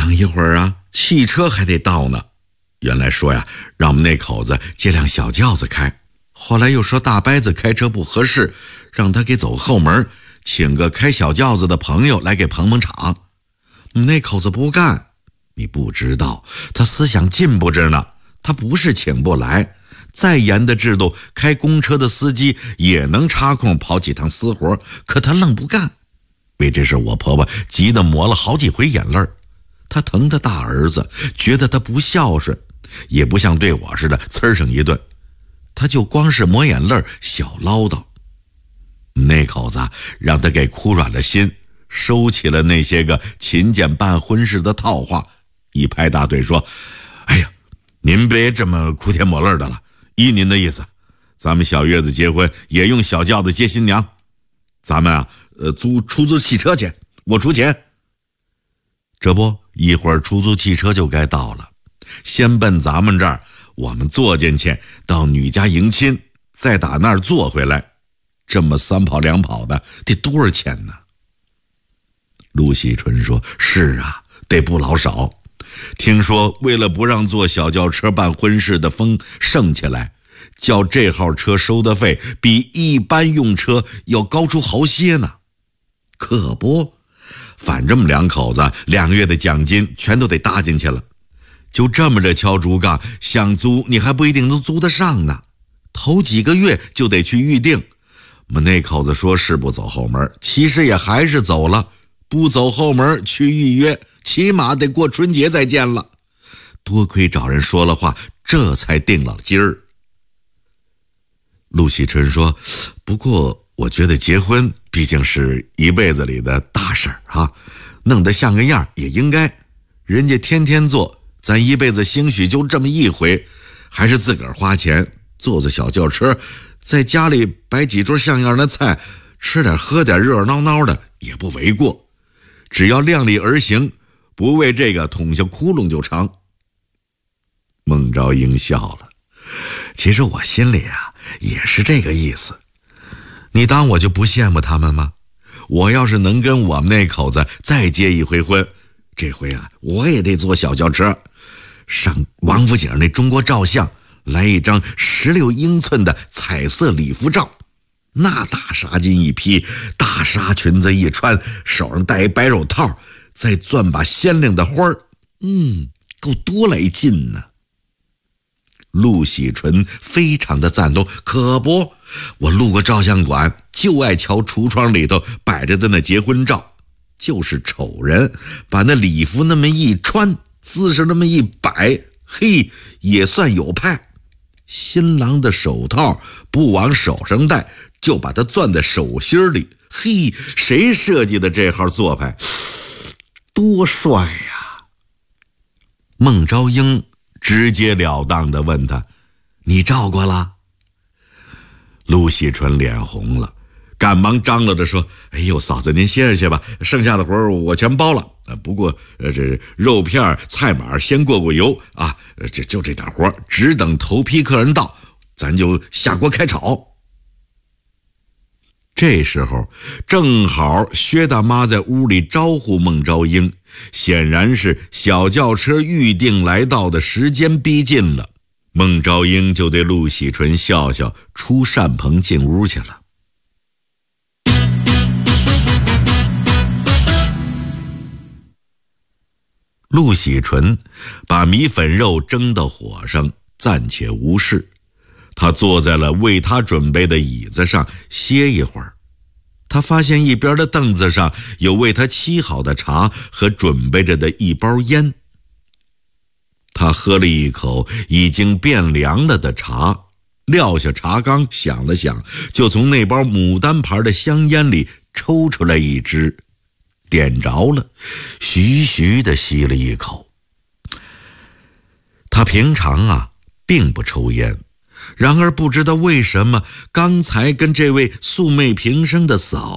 等一会儿啊，汽车还得到呢。原来说呀，让我们那口子借辆小轿子开，后来又说大伯子开车不合适，让他给走后门，请个开小轿子的朋友来给捧捧场。那口子不干，你不知道，他思想进步着呢，他不是请不来。再严的制度，开公车的司机也能插空跑几趟私活，可他愣不干。为这事我婆婆急得抹了好几回眼泪。她疼他大儿子，觉得他不孝顺，也不像对我似的呲上一顿，他就光是抹眼泪小唠叨。那口子让他给哭软了心，收起了那些个勤俭办婚事的套话，一拍大腿说：哎呀，您别这么哭天抹泪的了，依您的意思，咱们小月子结婚也用小轿子接新娘，咱们啊租出租汽车去，我出钱。这不一会儿出租汽车就该到了，先奔咱们这儿，我们坐进去到女家迎亲，再打那儿坐回来，这么三跑两跑的得多少钱呢？陆喜纯说：是啊，得不老少。听说为了不让坐小轿车办婚事的风盛起来，叫这号车收的费比一般用车要高出好些呢。可不，反正两口子2个月的奖金全都得搭进去了，就这么着敲竹杠，想租你还不一定能租得上呢。头几个月就得去预定。我们那口子说是不走后门，其实也还是走了，不走后门去预约，起码得过春节再见了。多亏找人说了话，这才定了今儿。陆喜春说：不过我觉得结婚毕竟是一辈子里的大事啊，弄得像个样也应该。人家天天做，咱一辈子兴许就这么一回，还是自个儿花钱坐着小轿车，在家里摆几桌像样的菜，吃点喝点，热热闹闹的也不为过。只要量力而行，不为这个捅下窟窿就成。孟昭英笑了：其实我心里啊也是这个意思。你当我就不羡慕他们吗？我要是能跟我们那口子再结一回婚，这回啊我也得坐小轿车，上王府井那中国照相，来一张16英寸的彩色礼服照，那大纱巾一披，大纱裙子一穿，手上戴一白手套，再攥把鲜亮的花儿，够多来劲呢。陆喜纯非常的赞同：可不，我路过照相馆就爱瞧橱窗里头摆着的那结婚照，就是瞅人把那礼服那么一穿，姿势那么一摆，嘿，也算有派。新郎的手套不往手上戴，就把它攥在手心里，嘿，谁设计的这号做派？多帅呀！孟昭英直截了当地问他：你照过了？陆喜纯脸红了，赶忙张罗着说：哎呦，嫂子您歇着去吧，剩下的活我全包了。不过这肉片菜码先过油啊，就这点活，只等头批客人到，咱就下锅开炒。这时候正好薛大妈在屋里招呼孟昭英，显然是小轿车预定来到的时间逼近了。孟昭英就对陆喜纯笑笑，出扇棚进屋去了。陆喜纯把米粉肉蒸到火上，暂且无事。他坐在了为他准备的椅子上歇一会儿。他发现一边的凳子上有为他沏好的茶和准备着的一包烟。他喝了一口已经变凉了的茶，撂下茶缸，想了想，就从那包牡丹牌的香烟里抽出来一支，点着了，徐徐地吸了一口。他平常啊并不抽烟，然而不知道为什么刚才跟这位素昧平生的嫂